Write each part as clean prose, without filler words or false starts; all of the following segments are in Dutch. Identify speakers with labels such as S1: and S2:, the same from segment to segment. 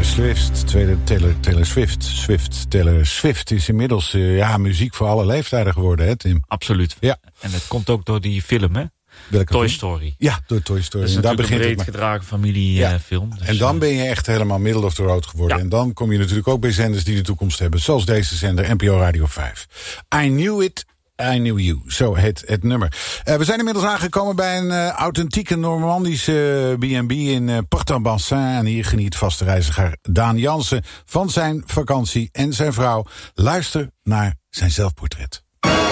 S1: Taylor Swift is inmiddels muziek voor alle leeftijden geworden, hè, Tim?
S2: Absoluut. Ja. En het komt ook door die film, hè? Toy Story.
S1: Ja, door Toy Story.
S2: Dat is natuurlijk een breed gedragen familiefilm.
S1: Dus en dan ben je echt helemaal middle of the road geworden. Ja. En dan kom je natuurlijk ook bij zenders die de toekomst hebben. Zoals deze zender, NPO Radio 5. I Knew It, I Knew You. Zo heet het nummer. We zijn inmiddels aangekomen bij een authentieke Normandische B&B in Port-à-Bassin. En hier geniet vaste reiziger Daan Jansen van zijn vakantie en zijn vrouw. Luister naar zijn zelfportret.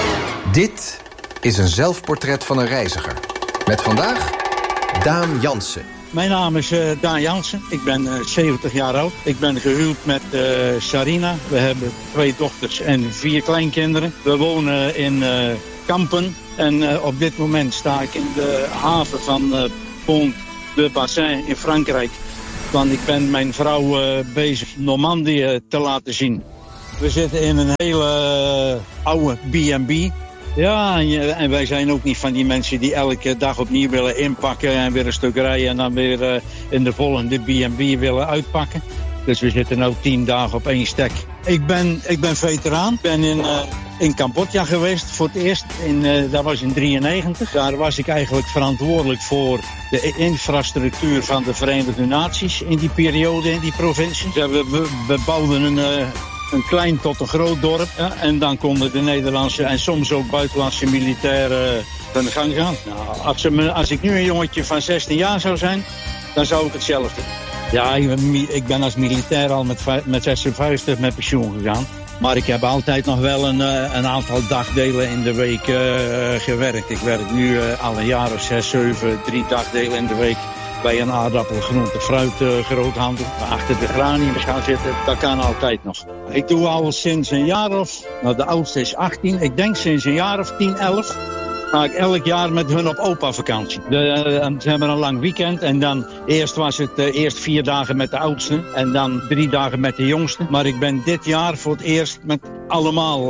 S3: Dit is een zelfportret van een reiziger. Met vandaag Daan Jansen.
S4: Mijn naam is Daan Jansen. Ik ben 70 jaar oud. Ik ben gehuwd met Sarina. We hebben 2 dochters en 4 kleinkinderen. We wonen in Kampen. En op dit moment sta ik in de haven van Pont-de-Bassin in Frankrijk. Want ik ben mijn vrouw bezig Normandië te laten zien. We zitten in een hele oude B&B. Ja, en wij zijn ook niet van die mensen die elke dag opnieuw willen inpakken en weer een stuk rijden en dan weer in de volgende B&B willen uitpakken. Dus we zitten nu 10 dagen op 1 stek. Ik ben veteraan. Ik ben in Cambodja geweest voor het eerst. Dat was in 1993. Daar was ik eigenlijk verantwoordelijk voor de infrastructuur van de Verenigde Naties in die periode, in die provincie. We bouwden een klein tot een groot dorp. En dan konden de Nederlandse en soms ook buitenlandse militairen hun gang gaan. Nou, als ik nu een jongetje van 16 jaar zou zijn, dan zou ik hetzelfde. Ja, ik ben als militair al met 56 met pensioen gegaan. Maar ik heb altijd nog wel een aantal dagdelen in de week gewerkt. Ik werk nu al een jaar of 6, 7, 3 dagdelen in de week bij een aardappel, groente, fruit groothandel. Achter de graniums gaan zitten, dat kan altijd nog. Ik doe al sinds een jaar of, de oudste is 18, ik denk sinds een jaar of 10, 11... ga ik elk jaar met hun op opa-vakantie. Ze hebben een lang weekend en dan eerst was het eerst 4 dagen met de oudste en dan 3 dagen met de jongste. Maar ik ben dit jaar voor het eerst met allemaal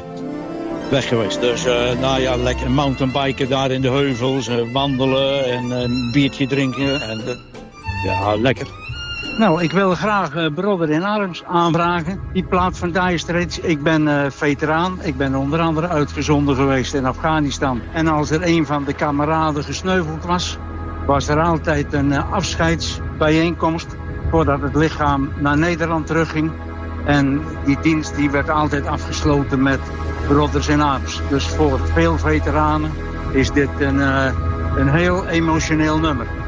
S4: weg geweest. Dus lekker mountainbiken daar in de heuvels, wandelen en een biertje drinken. En, lekker. Nou, ik wil graag Brother in Arms aanvragen. Die plaat van Dire Straits. Ik ben veteraan. Ik ben onder andere uitgezonden geweest in Afghanistan. En als er een van de kameraden gesneuveld was er altijd een afscheidsbijeenkomst voordat het lichaam naar Nederland terugging. En die dienst die werd altijd afgesloten met Brothers in Arms. Dus voor veel veteranen is dit een heel emotioneel nummer.